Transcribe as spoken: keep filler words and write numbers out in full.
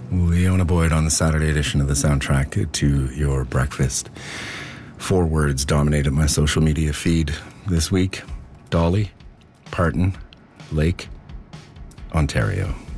Leona Boyd on the Saturday edition of the soundtrack to your breakfast. Four words dominated my social media feed this week. Dolly Parton Lake, Ontario.